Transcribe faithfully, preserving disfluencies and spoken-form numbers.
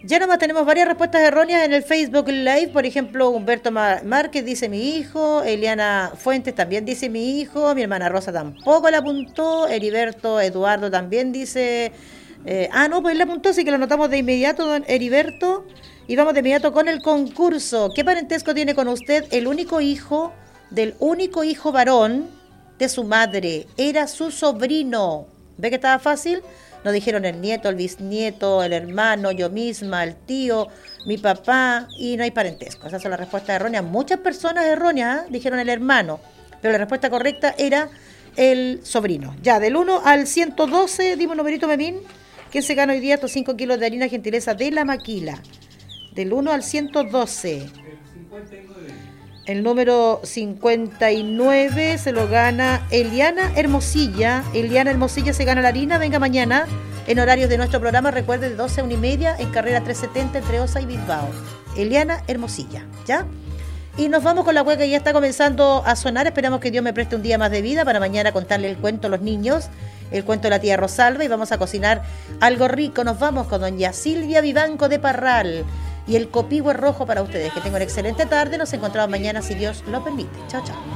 Ya nomás tenemos varias respuestas erróneas en el Facebook Live. Por ejemplo, Humberto Márquez dice mi hijo, Eliana Fuentes también dice mi hijo, mi hermana Rosa tampoco la apuntó, Heriberto Eduardo también dice... Eh, ah, no, pues él la apuntó, así que lo anotamos de inmediato, don Heriberto. Y vamos de inmediato con el concurso. ¿Qué parentesco tiene con usted el único hijo del único hijo varón de su madre? Era su sobrino. ¿Ve que estaba fácil? Nos dijeron el nieto, el bisnieto, el hermano, yo misma, el tío, mi papá, y no hay parentesco. Esas son las respuestas erróneas. Muchas personas erróneas ¿eh? dijeron el hermano, pero la respuesta correcta era el sobrino. Ya, del uno al ciento doce, dime un numerito, Memín. ¿Quién se gana hoy día estos cinco kilos de harina gentileza de la Maquila? Del uno al ciento doce. El número cincuenta y nueve se lo gana Eliana Hermosilla. Eliana Hermosilla se gana la harina. Venga mañana en horarios de nuestro programa. Recuerde, de doce a una y media en carrera trescientos setenta entre Osa y Bilbao. Eliana Hermosilla, ¿ya? Y nos vamos con la hueca que ya está comenzando a sonar. Esperamos que Dios me preste un día más de vida para mañana contarle el cuento a los niños. El cuento de la tía Rosalba. Y vamos a cocinar algo rico. Nos vamos con doña Silvia Vivanco de Parral. Y el copihue rojo para ustedes. Que tengan una excelente tarde. Nos encontramos mañana si Dios lo permite. Chao, chao.